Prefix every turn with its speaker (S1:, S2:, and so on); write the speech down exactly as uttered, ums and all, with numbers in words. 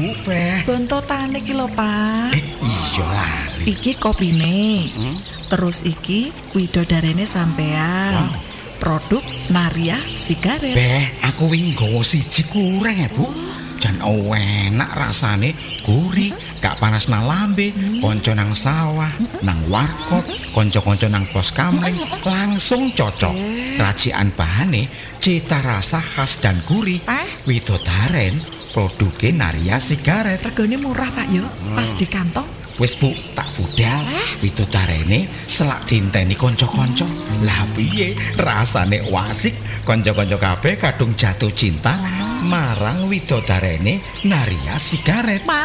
S1: Bu, Beh?
S2: Bontotane iki lho, Pak.
S1: Eh, iya lali.
S2: Iki kopine.
S1: Hmm?
S2: Terus iki widodarene sampean.
S1: Wow.
S2: Produk Naria Sigaret.
S1: Beh, aku wingi nggawa siji kurang ya, Bu. Jan enak rasane, gurih, gak panas nang lambe, konco nang sawah, nang warkop, konco-konco nang pos kamling, langsung cocok. Racikan bahane, cita rasa khas dan gurih.
S2: Eh?
S1: Widodaren, produknya Naria Sigaret.
S2: Regane murah, Pak yo. Pas di kantong.
S1: Wis Bu, tak budal. Widodarene selak dinteni kanca-kanca. Lah piye rasane wasik, kanca-kanca kabeh kadung jatuh cinta marang widodarene Naria Sigaret.
S2: Mar